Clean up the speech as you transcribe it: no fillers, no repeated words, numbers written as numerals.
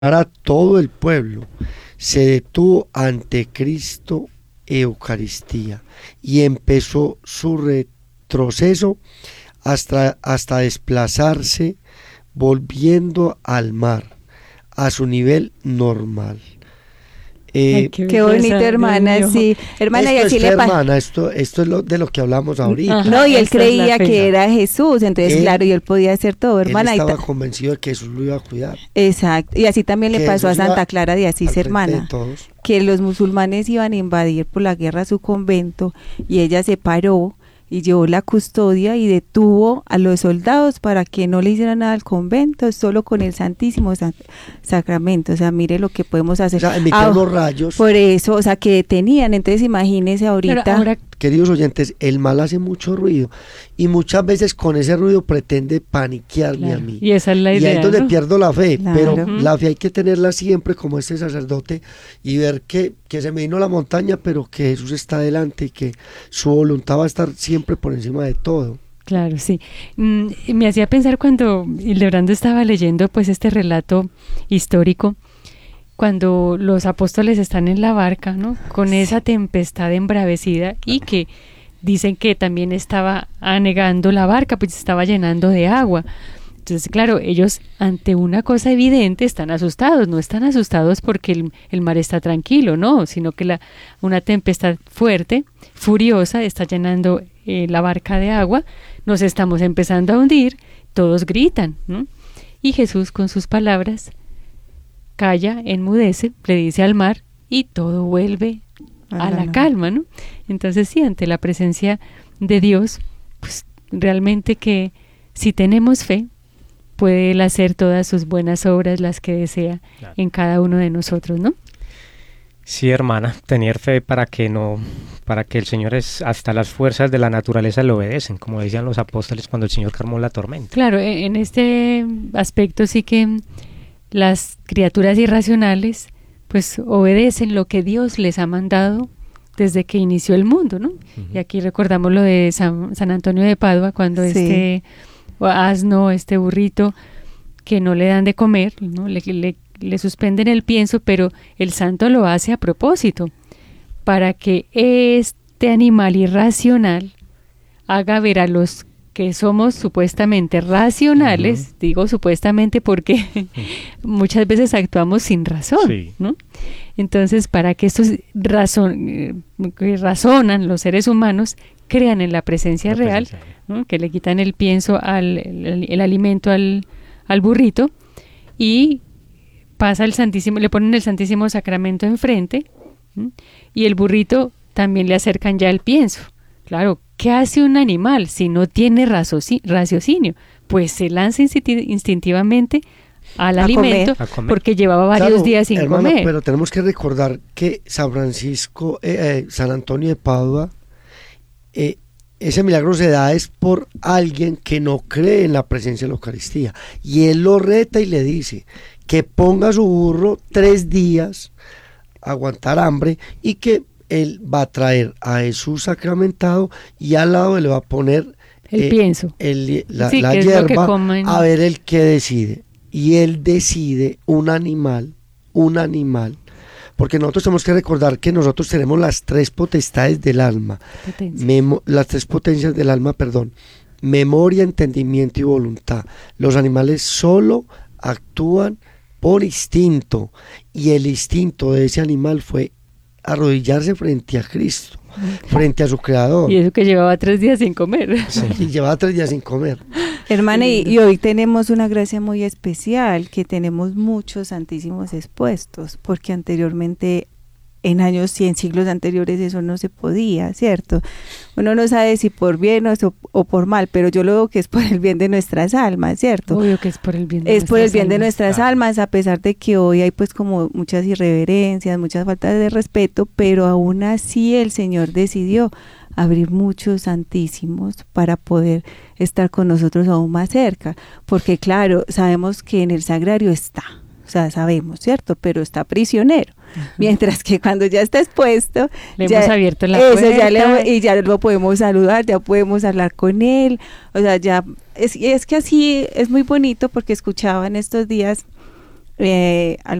a todo el pueblo, se detuvo ante Cristo Eucaristía y empezó su retroceso hasta desplazarse, volviendo al mar, a su nivel normal. Ay, qué bonito, hermana, sí. Hermana, y así le pasa. Hermana, esto es de lo que hablamos ahorita. No, y él creía que era Jesús, entonces claro, y él podía hacer todo, hermana. Él estaba convencido de que Jesús lo iba a cuidar. Exacto, y así también le pasó a Santa Clara de Asís, hermana, todos. Que los musulmanes iban a invadir por la guerra su convento, y ella se paró y llevó la custodia y detuvo a los soldados para que no le hicieran nada al convento, solo con el Santísimo Sacramento. O sea, mire lo que podemos hacer. O sea, emitían los rayos. Por eso, o sea, que detenían. Entonces, imagínese ahorita. Pero ahora, queridos oyentes, el mal hace mucho ruido y muchas veces con ese ruido pretende paniquearme, claro, a mí. Y esa es la idea. Y ahí es donde, ¿no?, pierdo la fe, Claro. pero la fe hay que tenerla siempre como este sacerdote y ver que se me vino la montaña, pero que Jesús está delante y que su voluntad va a estar siempre por encima de todo. Claro, sí. Me hacía pensar cuando Hildebrando estaba leyendo pues este relato histórico, cuando los apóstoles están en la barca, ¿no?, con esa tempestad embravecida y que dicen que también estaba anegando la barca, pues estaba llenando de agua. Entonces, claro, ellos ante una cosa evidente están asustados, no están asustados porque el mar está tranquilo, no, sino que una tempestad fuerte, furiosa, está llenando la barca de agua, nos estamos empezando a hundir, todos gritan, ¿no? Y Jesús con sus palabras calla, enmudece, le dice al mar y todo vuelve a la calma, ¿no? Entonces sí, ante la presencia de Dios, pues realmente que si tenemos fe, puede Él hacer todas sus buenas obras, las que desea, claro, en cada uno de nosotros, ¿no? Sí, hermana, tener fe para que el Señor hasta las fuerzas de la naturaleza le obedecen, como decían los apóstoles cuando el Señor calmó la tormenta. Claro, en este aspecto sí que las criaturas irracionales pues obedecen lo que Dios les ha mandado desde que inició el mundo, ¿no? Uh-huh. Y aquí recordamos lo de San Antonio de Padua, cuando sí, este asno, este burrito que no le dan de comer, ¿no?, le suspenden el pienso, pero el santo lo hace a propósito, para que este animal irracional haga ver a los que somos supuestamente racionales, uh-huh, digo supuestamente porque muchas veces actuamos sin razón, sí, ¿no? Entonces, para que estos que razonan los seres humanos crean en la presencia real, ¿no?, que le quitan el pienso, el alimento al burrito, y pasa el Santísimo, le ponen el Santísimo Sacramento enfrente, ¿no?, y el burrito también le acercan ya el pienso. Claro, ¿qué hace un animal si no tiene raciocinio? Pues se lanza instintivamente al alimento, porque llevaba varios días sin comer. Pero tenemos que recordar que San Antonio de Padua, ese milagro se da es por alguien que no cree en la presencia de la Eucaristía, y él lo reta y le dice que ponga su burro 3 días a aguantar hambre y que él va a traer a Jesús sacramentado y al lado le va a poner el pienso, la hierba, a ver el que decide. Y él decide un animal, porque nosotros tenemos que recordar que nosotros tenemos las 3 potestades del alma, las 3 potencias del alma, memoria, entendimiento y voluntad. Los animales solo actúan por instinto, y el instinto de ese animal fue arrodillarse frente a Cristo, frente a su Creador. Y eso que llevaba 3 días sin comer. Sí, y llevaba 3 días sin comer. Hermana, y hoy tenemos una gracia muy especial, que tenemos muchos santísimos expuestos, porque anteriormente, en siglos anteriores, eso no se podía, ¿cierto? Uno no sabe si por bien o por mal, pero yo lo veo que es por el bien de nuestras almas, ¿cierto? Obvio que es por el bien de nuestras almas. Es por el bien de nuestras almas, a pesar de que hoy hay pues como muchas irreverencias, muchas faltas de respeto, pero aún así el Señor decidió abrir muchos santísimos para poder estar con nosotros aún más cerca, porque claro, sabemos que en el sagrario está, o sea, sabemos, ¿cierto? Pero está prisionero. Mientras que cuando ya está expuesto, le hemos abierto la puerta y ya lo podemos saludar, ya podemos hablar con él, o sea, ya es que así es muy bonito, porque escuchaba en estos días al